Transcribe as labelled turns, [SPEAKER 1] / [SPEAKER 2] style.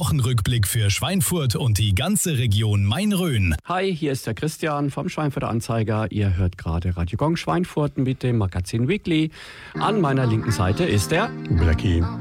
[SPEAKER 1] Wochenrückblick für Schweinfurt und die ganze Region Main-Rhön.
[SPEAKER 2] Hi, hier ist der Christian vom Schweinfurter Anzeiger. Ihr hört gerade Radio Gong Schweinfurt mit dem Magazin Weekly. An meiner linken Seite ist der
[SPEAKER 3] Blackie.